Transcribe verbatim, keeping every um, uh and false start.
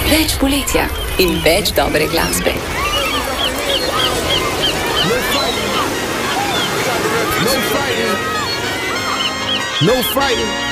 Več poletja in več dobre glasbe. No fighting. No fighting.